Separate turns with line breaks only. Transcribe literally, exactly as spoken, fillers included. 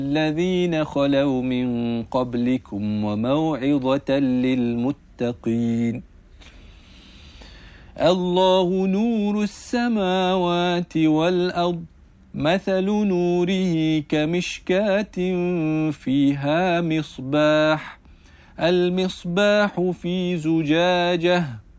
الذين خلوا من قبلكم وموعظة للمتقين. الله نور السماوات والأرض، مثل نوره كمشكاة فيها مصباح، المصباح في زجاجة